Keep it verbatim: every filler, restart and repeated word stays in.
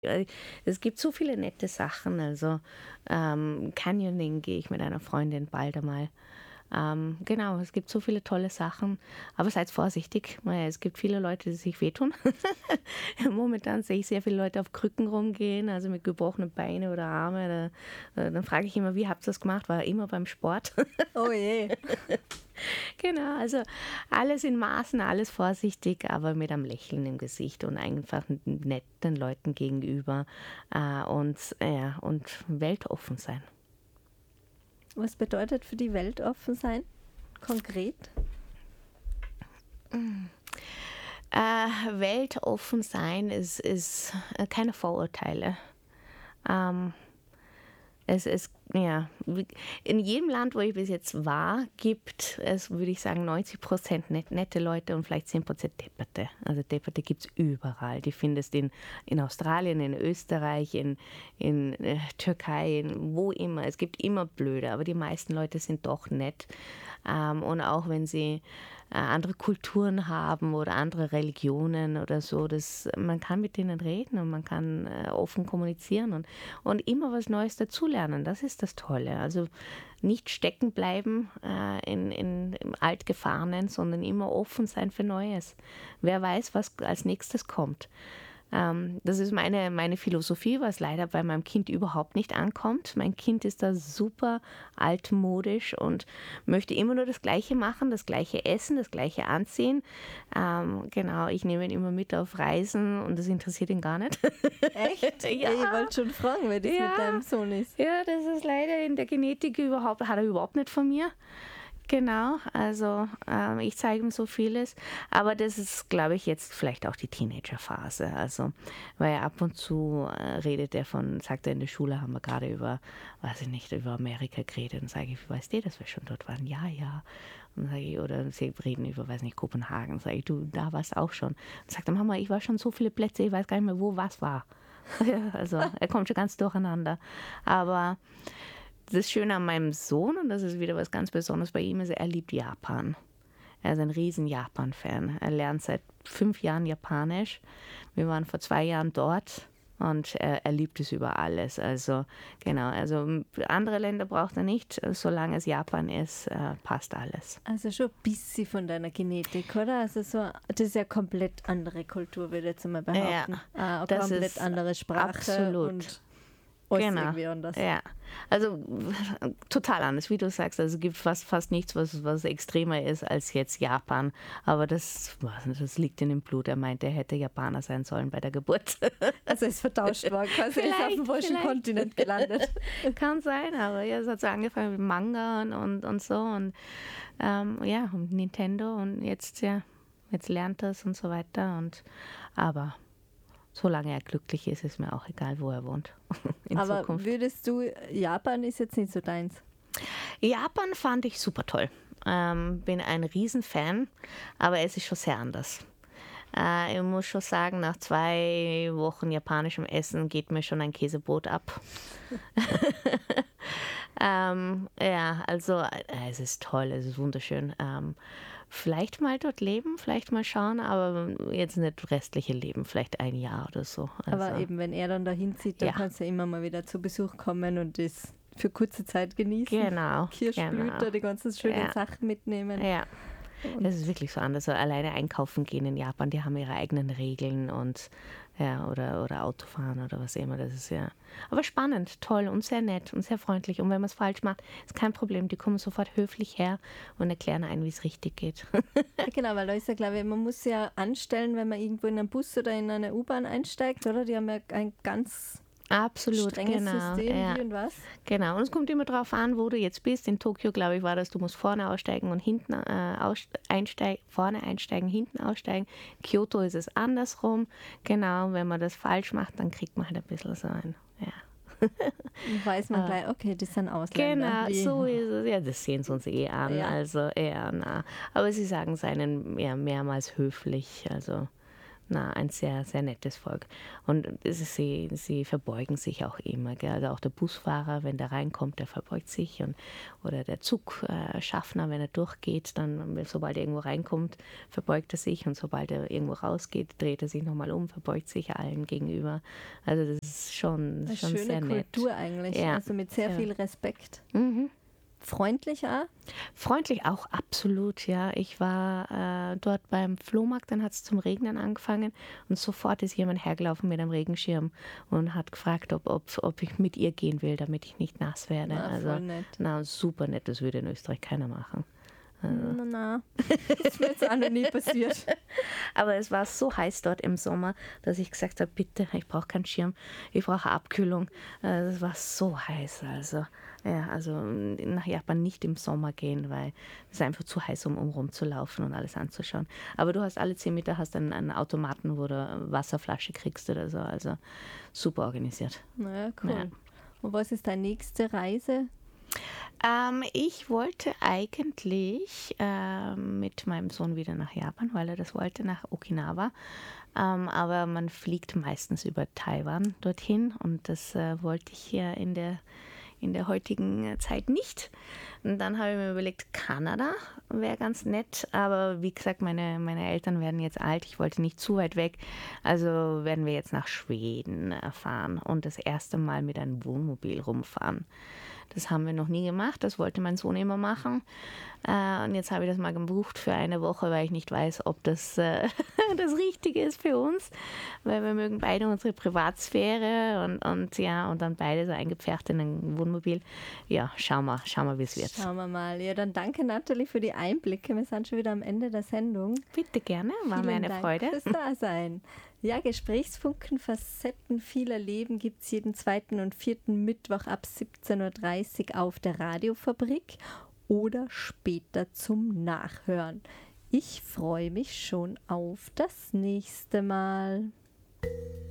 Äh, Es gibt so viele nette Sachen. Also ähm, Canyoning gehe ich mit einer Freundin bald einmal. Ähm, genau, es gibt so viele tolle Sachen. Aber seid vorsichtig, weil es gibt viele Leute, die sich wehtun. Momentan sehe ich sehr viele Leute auf Krücken rumgehen, also mit gebrochenen Beinen oder Arme. Da, äh, dann frage ich immer, wie habt ihr das gemacht? War immer beim Sport. Oh je. Genau, also alles in Maßen, alles vorsichtig, aber mit einem Lächeln im Gesicht und einfach netten Leuten gegenüber äh, und, ja, und weltoffen sein. Was bedeutet für die Welt offen sein? Konkret? Äh, weltoffen sein ist, ist äh, keine Vorurteile. Ähm, Es ist, ja, in jedem Land, wo ich bis jetzt war, gibt es, würde ich sagen, neunzig Prozent net, nette Leute und vielleicht zehn Prozent Depperte. Also Depperte gibt es überall. Die findest du in, in Australien, in Österreich, in, in äh, Türkei, in, wo immer. Es gibt immer Blöde, aber die meisten Leute sind doch nett. Ähm, und auch wenn sie äh, andere Kulturen haben oder andere Religionen oder so, das, man kann mit denen reden und man kann äh, offen kommunizieren und, und immer was Neues dazulernen. Das ist das Tolle. Also nicht stecken bleiben äh, in, in, im Altgefahrenen, sondern immer offen sein für Neues. Wer weiß, was als nächstes kommt. Ähm, das ist meine, meine Philosophie, was leider bei meinem Kind überhaupt nicht ankommt. Mein Kind ist da super altmodisch und möchte immer nur das Gleiche machen, das Gleiche essen, das Gleiche anziehen. Ähm, genau, ich nehme ihn immer mit auf Reisen und das interessiert ihn gar nicht. Echt? Ja. Ich wollte schon fragen, wer das Ja. mit deinem Sohn ist. Ja, das ist leider in der Genetik überhaupt, hat er überhaupt nicht von mir. Genau, also ähm, ich zeige ihm so vieles, aber das ist, glaube ich, jetzt vielleicht auch die Teenagerphase. Also, weil ab und zu äh, redet er von, sagt er in der Schule, haben wir gerade über, weiß ich nicht, über Amerika geredet. Und sage ich, weißt du, dass wir schon dort waren? Ja, ja. Und sage ich, oder sie reden über, weiß nicht, Kopenhagen. Sage ich, du, da warst auch schon. Und sagt er, Mama, ich war schon so viele Plätze, ich weiß gar nicht mehr, wo was war. Ja, also er kommt schon ganz durcheinander. Aber das Schöne an meinem Sohn, und das ist wieder was ganz Besonderes bei ihm, ist, er liebt Japan. Er ist ein riesen Japan-Fan. Er lernt seit fünf Jahren Japanisch. Wir waren vor zwei Jahren dort und er, er liebt es über alles. Also genau, also andere Länder braucht er nicht. Solange es Japan ist, äh, passt alles. Also schon ein bisschen von deiner Genetik, oder? Also so, das ist ja komplett andere Kultur, würde ich jetzt mal behaupten. Ja, ah, eine das komplett ist andere Sprache absolut. und alles Genau. irgendwie anders. Ja, also total anders, wie du sagst. Also es gibt fast, fast nichts, was, was extremer ist als jetzt Japan. Aber das, das liegt in dem Blut. Er meinte, er hätte Japaner sein sollen bei der Geburt. Also ist vertauscht worden, quasi ist auf dem falschen Kontinent gelandet. Kann sein, aber ja, es hat so angefangen mit Manga und, und, und so. Und ähm, ja, und Nintendo und jetzt, ja, jetzt lernt er es und so weiter. Und aber solange er glücklich ist, ist mir auch egal, wo er wohnt. In Aber Zukunft. würdest du, Japan ist jetzt nicht so deins? Japan fand ich super toll. Ähm, bin ein Riesenfan, aber es ist schon sehr anders. Äh, ich muss schon sagen, nach zwei Wochen japanischem Essen geht mir schon ein Käsebrot ab. ähm, ja, also äh, es ist toll, es ist wunderschön. Ähm, vielleicht mal dort leben, vielleicht mal schauen, aber jetzt nicht das restliche Leben, vielleicht ein Jahr oder so. Also, Aber eben, wenn er dann dahin zieht, dann ja. kannst du ja immer mal wieder zu Besuch kommen und das für kurze Zeit genießen. Genau. Kirschblüter, genau. die ganzen schönen Ja. Sachen mitnehmen. Ja. Das ist wirklich so anders. So alleine einkaufen gehen in Japan, die haben ihre eigenen Regeln und ja, oder, oder Autofahren oder was immer. Das ist ja. Aber spannend, toll und sehr nett und sehr freundlich. Und wenn man es falsch macht, ist kein Problem. Die kommen sofort höflich her und erklären einem, wie es richtig geht. Ja, genau, weil da ist ja, glaube ich, man muss ja anstellen, wenn man irgendwo in einen Bus oder in eine U-Bahn einsteigt, oder? Die haben ja ein ganz Absolut, strenges genau. System, ja. wie und was. Genau, und es kommt immer darauf an, wo du jetzt bist. In Tokio, glaube ich, war das, du musst vorne aussteigen und hinten äh, aus, einsteigen, vorne einsteigen, hinten aussteigen. In Kyoto ist es andersrum. Genau, wenn man das falsch macht, dann kriegt man halt ein bisschen so ein, ja. Und weiß man gleich, okay, das sind Ausländer. Genau, Wie- so ist es. Ja, das sehen sie uns eh an. Ja. Also, ja, na. Aber sie sagen es einen ja, mehrmals höflich. Also, na, ein sehr, sehr nettes Volk. Und es ist, sie, sie verbeugen sich auch immer. Gell? Also auch der Busfahrer, wenn der reinkommt, der verbeugt sich. Und, oder der Zugschaffner, wenn er durchgeht, dann, sobald er irgendwo reinkommt, verbeugt er sich. Und sobald er irgendwo rausgeht, dreht er sich nochmal um, verbeugt sich allen gegenüber. Also das ist schon, Eine schon schöne sehr nett. Kultur eigentlich, Ja. also mit sehr Ja. viel Respekt. Mhm. Freundlich auch? Freundlich auch, absolut, ja. Ich war äh, dort beim Flohmarkt, dann hat es zum Regnen angefangen und sofort ist jemand hergelaufen mit einem Regenschirm und hat gefragt, ob, ob, ob ich mit ihr gehen will, damit ich nicht nass werde. Na, also, voll nett. Na, super nett, das würde in Österreich keiner machen. Na, na. Das ist mir jetzt auch noch nie passiert. Aber es war so heiß dort im Sommer, dass ich gesagt habe, bitte, ich brauche keinen Schirm, ich brauche Abkühlung. Äh, Es war so heiß, also ja, also nach Japan nicht im Sommer gehen, weil es ist einfach zu heiß, um, um rumzulaufen und alles anzuschauen. Aber du hast alle zehn Meter hast einen, einen Automaten, wo du eine Wasserflasche kriegst oder so, also super organisiert. Na cool. Ja. Und was ist deine nächste Reise? Ähm, ich wollte eigentlich ähm, mit meinem Sohn wieder nach Japan, weil er das wollte, nach Okinawa. Ähm, aber man fliegt meistens über Taiwan dorthin und das äh, wollte ich hier in der, in der heutigen Zeit nicht. Und dann habe ich mir überlegt, Kanada wäre ganz nett, aber wie gesagt, meine, meine Eltern werden jetzt alt, ich wollte nicht zu weit weg, also werden wir jetzt nach Schweden äh, fahren und das erste Mal mit einem Wohnmobil rumfahren. Das haben wir noch nie gemacht, das wollte mein Sohn immer machen. Äh, und jetzt habe ich das mal gebucht für eine Woche, weil ich nicht weiß, ob das äh, das Richtige ist für uns. Weil wir mögen beide unsere Privatsphäre und, und ja, und dann beide so eingepfercht in ein Wohnmobil. Ja, schauen wir, schauen wir, wie es wird. Schauen wir mal. Ja, dann danke Nathalie für die Einblicke. Wir sind schon wieder am Ende der Sendung. Bitte gerne, war mir Vielen eine Dank Freude. fürs Dasein. Ja, Gesprächsfunken, Facetten vieler Leben gibt es jeden zweiten und vierten Mittwoch ab siebzehn Uhr dreißig auf der Radiofabrik oder später zum Nachhören. Ich freue mich schon auf das nächste Mal.